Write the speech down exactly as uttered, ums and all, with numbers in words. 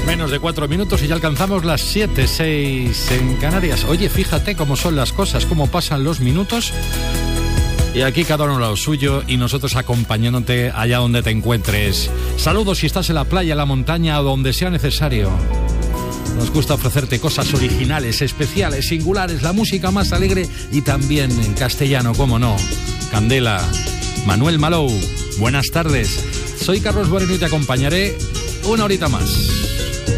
Menos de cuatro minutos y ya alcanzamos las siete, seis en Canarias. Oye, fíjate cómo son las cosas, cómo pasan los minutos. Y aquí cada uno lo suyo y nosotros acompañándote allá donde te encuentres. Saludos si estás en la playa, en la montaña o donde sea necesario. Nos gusta ofrecerte cosas originales, especiales, singulares, la música más alegre y también en castellano, cómo no. Candela, Manuel Malou, buenas tardes. Soy Carlos Moreno y te acompañaré una horita más.